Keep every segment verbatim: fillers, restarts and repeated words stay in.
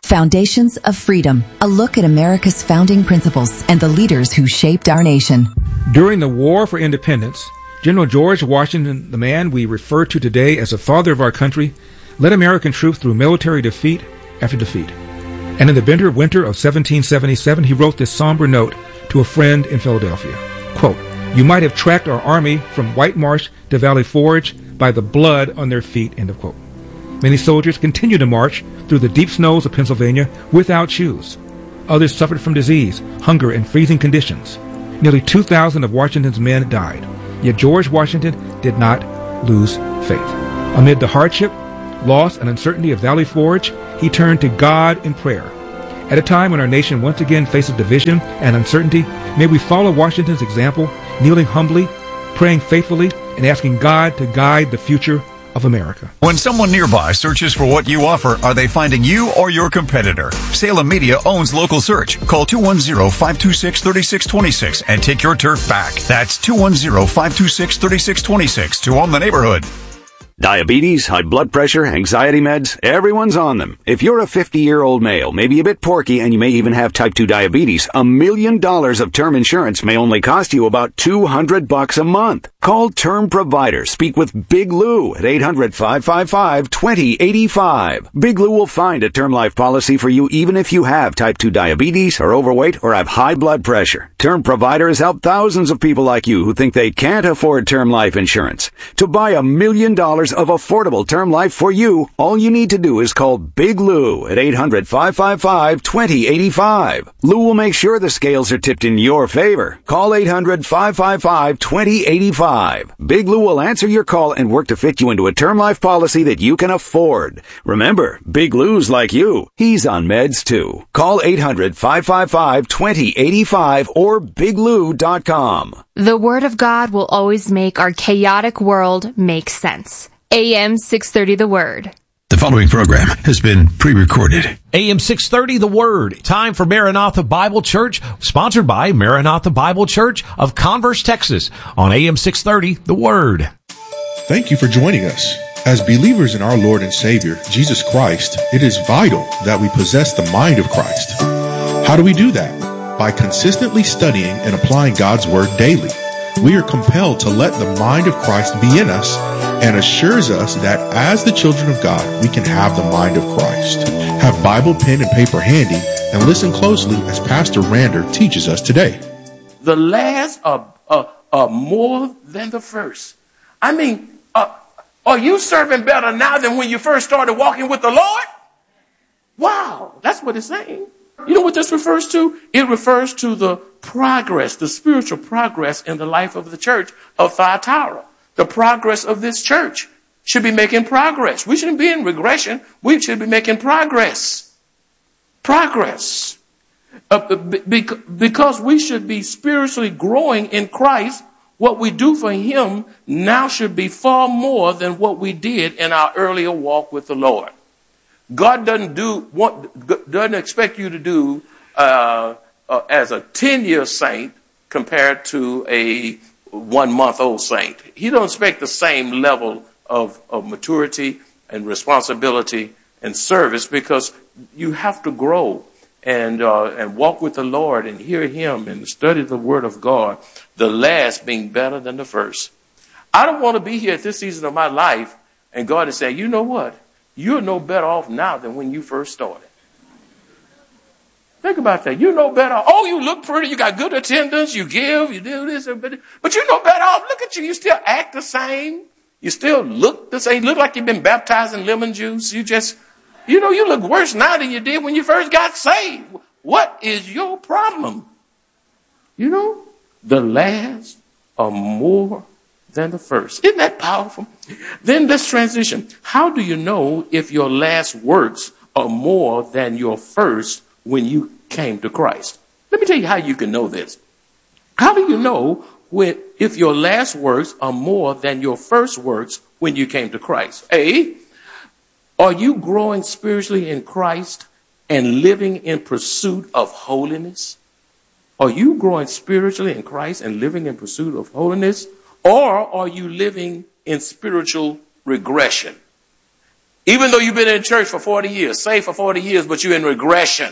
Foundations of Freedom, a look at America's founding principles and the leaders who shaped our nation. During the War for Independence, General George Washington, the man we refer to today as the father of our country, led American troops through military defeat after defeat. And in the bitter winter of seventeen seventy-seven, he wrote this somber note to a friend in Philadelphia. Quote, "You might have tracked our army from White Marsh to Valley Forge by the blood on their feet," end of quote. Many soldiers continued to march through the deep snows of Pennsylvania without shoes. Others suffered from disease, hunger, and freezing conditions. Nearly two thousand of Washington's men died. Yet George Washington did not lose faith. Amid the hardship, loss, and uncertainty of Valley Forge, he turned to God in prayer. At a time when our nation once again faces division and uncertainty, may we follow Washington's example, kneeling humbly, praying faithfully, and asking God to guide the future of America. When someone nearby searches for what you offer, are they finding you or your competitor? Salem Media owns local search. Call two one zero, five two six, three six two six and take your turf back. That's two one zero, five two six, three six two six to own the neighborhood. Diabetes, high blood pressure, anxiety meds, everyone's on them. If you're a fifty-year-old male, maybe a bit porky, and you may even have type two diabetes, a million dollars of term insurance may only cost you about two hundred bucks a month. Call Term Provider. Speak with Big Lou at eight hundred, five five five, two zero eight five. Big Lou will find a term life policy for you even if you have type two diabetes, are overweight, or have high blood pressure. Term Provider has helped thousands of people like you who think they can't afford term life insurance. To buy a million dollars of affordable term life for you, all you need to do is call Big Lou at eight hundred, five five five, two zero eight five. Lou will make sure the scales are tipped in your favor. Call eight hundred, five five five, two zero eight five. Big Lou will answer your call and work to fit you into a term life policy that you can afford. Remember, Big Lou's like you. He's on meds too. Call eight hundred, five five five, two zero eight five or big lou dot com. The Word of God will always make our chaotic world make sense. A M six thirty The Word. The following program has been pre-recorded. A M six thirty The Word. Time for Maranatha Bible Church, sponsored by Maranatha Bible Church of Converse, Texas, on A M six thirty The Word. Thank you for joining us. As believers in our Lord and Savior, Jesus Christ, it is vital that we possess the mind of Christ. How do we do that? By consistently studying and applying God's Word daily. We are compelled to let the mind of Christ be in us and assures us that as the children of God, we can have the mind of Christ. Have Bible, pen, and paper handy and listen closely as Pastor Rander teaches us today. The last are, are, are more than the first. I mean, uh, are you serving better now than when you first started walking with the Lord? Wow, that's what it's saying. You know what this refers to? It refers to the progress, the spiritual progress in the life of the church of Thyatira. The progress of this church should be making progress. We shouldn't be in regression. We should be making progress. Progress. Uh, be, because we should be spiritually growing in Christ, what we do for Him now should be far more than what we did in our earlier walk with the Lord. God doesn't do what doesn't expect you to do uh, uh, as a ten-year saint compared to a one-month-old saint. He don't expect the same level of, of maturity and responsibility and service, because you have to grow and uh, and walk with the Lord and hear Him and study the Word of God. The last being better than the first. I don't want to be here at this season of my life and God is saying, you know what? You're no better off now than when you first started. Think about that. You're no better. Oh, you look pretty. You got good attendance. You give. You do this. But you're no better off. Look at you. You still act the same. You still look the same. You look like you've been baptized in lemon juice. You just, you know, you look worse now than you did when you first got saved. What is your problem? You know, the last are more than the first. Isn't that powerful? Then let's transition. How do you know if your last works are more than your first when you came to Christ? Let me tell you how you can know this. How do you know when, if your last works are more than your first works when you came to Christ? A, are you growing spiritually in Christ and living in pursuit of holiness? Are you growing spiritually in Christ and living in pursuit of holiness? Or are you living in spiritual regression? Even though you've been in church for forty years, saved for forty years, but you're in regression.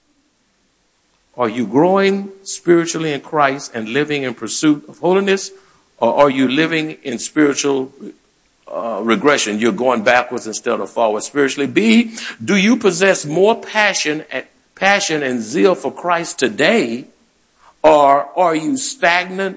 Are you growing spiritually in Christ and living in pursuit of holiness? Or are you living in spiritual uh, regression? You're going backwards instead of forward spiritually. B, do you possess more passion and, passion and zeal for Christ today? Or are you stagnant,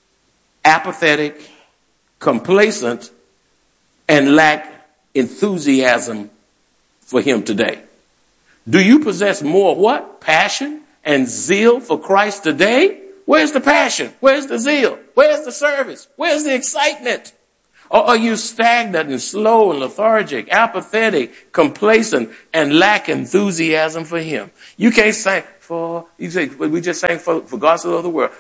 apathetic, complacent, and lack enthusiasm for him today? Do you possess more what? Passion and zeal for Christ today? Where's the passion? Where's the zeal? Where's the service? Where's the excitement? Or are you stagnant and slow and lethargic, apathetic, complacent, and lack enthusiasm for him? You can't sing for, you say, we just sang for, for God so loved the world.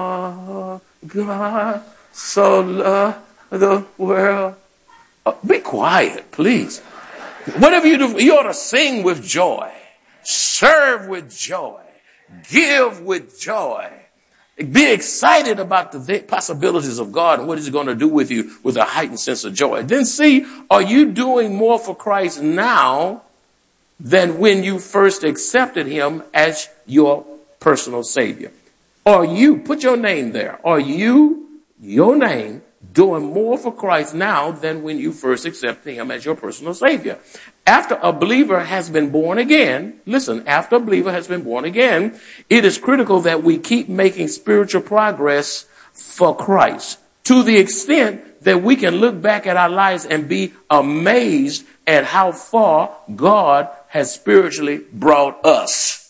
For God so loved the world. Oh, be quiet, please. Whatever you do, you ought to sing with joy, serve with joy, give with joy. Be excited about the possibilities of God and what he's going to do with you with a heightened sense of joy. Then see, are you doing more for Christ now than when you first accepted him as your personal Savior? Are you, put your name there, are you, your name, doing more for Christ now than when you first accepted him as your personal Savior? After a believer has been born again, listen, after a believer has been born again, it is critical that we keep making spiritual progress for Christ to the extent that we can look back at our lives and be amazed at how far God has spiritually brought us.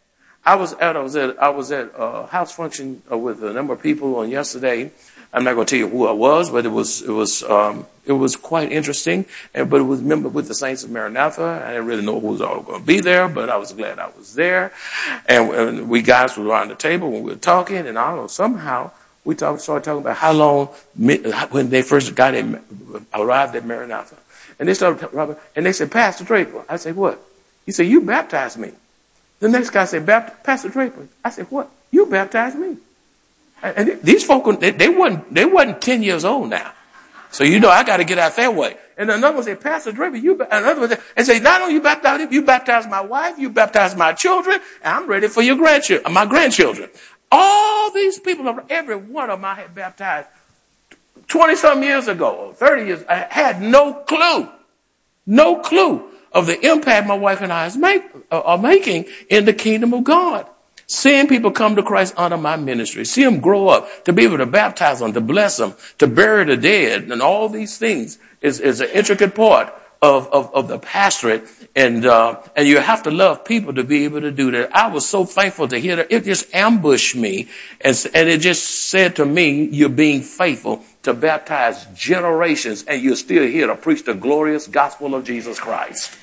I was at, I was at, I was at a house function with a number of people on yesterday. I'm not going to tell you who I was, but it was, it was, um, it was quite interesting. And, but it was member with the Saints of Maranatha. I didn't really know who was all going to be there, but I was glad I was there. And, and we guys were around the table when we were talking, and I don't know, somehow we talk, started talking about how long, when they first got in, arrived at Maranatha. And they started, and they said, Pastor Draper. I said, what? He said, you baptized me. The next guy said, Pastor Draper. I said, what? You baptized me. And these folk, they, they wasn't, they wasn't ten years old now. So, you know, I got to get out that way. And another one said, Pastor Draper, you, another one said, and say, not only you baptized him, you baptized my wife, you baptized my children, and I'm ready for your grandchildren, my grandchildren. All these people, every one of them I had baptized twenty some years ago, or thirty years, I had no clue, no clue of the impact my wife and I is make, are making in the kingdom of God. Seeing people come to Christ under my ministry, see them grow up, to be able to baptize them, to bless them, to bury the dead, and all these things is, is an intricate part of, of, of the pastorate. And, uh, and you have to love people to be able to do that. I was so thankful to hear that. It just ambushed me. And, and it just said to me, you're being faithful to baptize generations, and you're still here to preach the glorious gospel of Jesus Christ.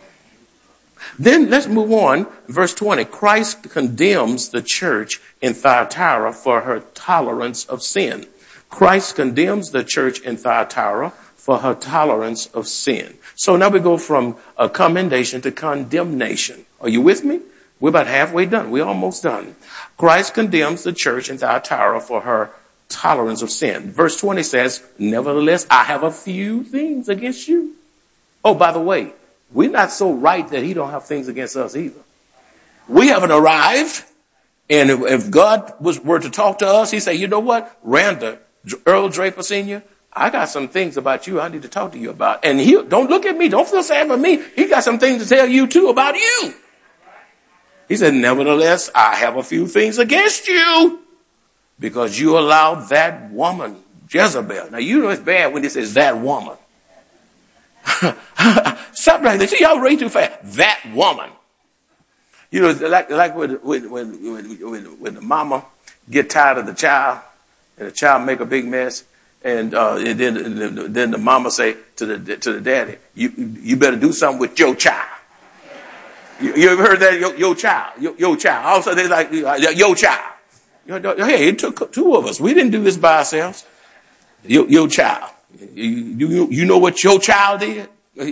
Then let's move on. Verse twenty. Christ condemns the church in Thyatira for her tolerance of sin. Christ condemns the church in Thyatira for her tolerance of sin. So now we go from a commendation to condemnation. Are you with me? We're about halfway done. We're almost done. Christ condemns the church in Thyatira for her tolerance of sin. Verse twenty says, nevertheless, I have a few things against you. Oh, by the way, we're not so right that he don't have things against us either. We haven't arrived. And if, if God was, were to talk to us, he'd say, you know what? Randa, Earl Draper Senior, I got some things about you I need to talk to you about. And he, don't look at me. Don't feel sad for me. He got some things to tell you too about you. He said, nevertheless, I have a few things against you because you allowed that woman, Jezebel. Now, you know it's bad when it says that woman. Stop right there. See, y'all read too fast. That woman. You know, like, like when, when, when, when, when the mama get tired of the child and the child make a big mess. And, uh, and then, and then the mama say to the, to the daddy, you, you better do something with your child. You, you ever heard that? Your, your child, your, your child. Also, they like, your child. Hey, it took two of us. We didn't do this by ourselves. Your, your child. You, you, you know what your child did?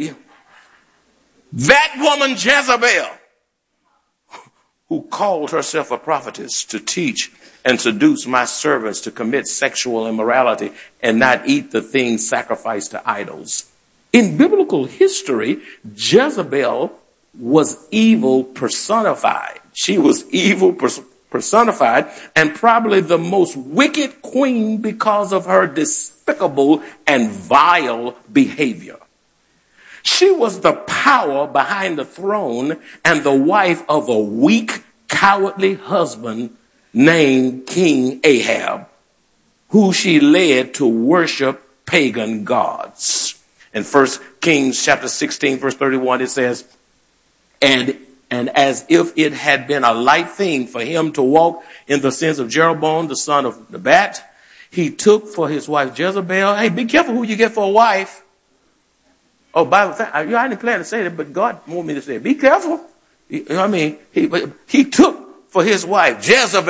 That woman Jezebel, who called herself a prophetess to teach and seduce my servants to commit sexual immorality and not eat the things sacrificed to idols. In biblical history, Jezebel was evil personified. She was evil personified. personified and probably the most wicked queen because of her despicable and vile behavior. She was the power behind the throne and the wife of a weak, cowardly husband named King Ahab, who she led to worship pagan gods. In First Kings chapter sixteen, verse thirty-one, it says, and And as if it had been a light thing for him to walk in the sins of Jeroboam, the son of Nebat, he took for his wife Jezebel. Hey, be careful who you get for a wife. Oh, Bible, I didn't plan to say that, but God wanted me to say it. Be careful. I mean, he, he took for his wife Jezebel.